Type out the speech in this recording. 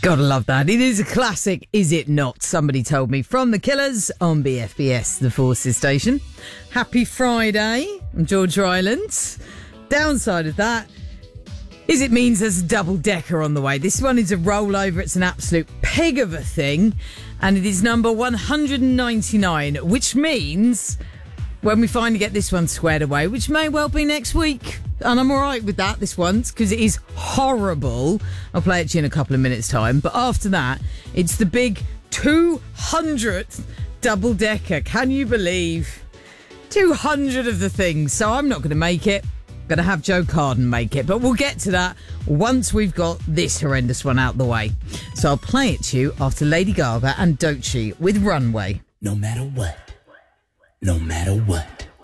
Gotta love that. It is a classic, is it not? Somebody told me, from The Killers on BFBS, the Forces station. Happy Friday. I'm George Rylands. Downside of that is it means there's a double-decker on the way. This one is a rollover. It's an absolute pig of a thing. And it is number 199, which means when we finally get this one squared away, which may well be next week, and I'm all right with that this once, because it is horrible. I'll play it to you in a couple of minutes' time. But after that, it's the big 200th double-decker. Can you believe? 200 of the things. So I'm not going to make it. Going to have Joe Carden make it. But we'll get to that once we've got this horrendous one out the way. So I'll play it to you after Lady Gaga and Doechii with Runway. No matter what. No matter what.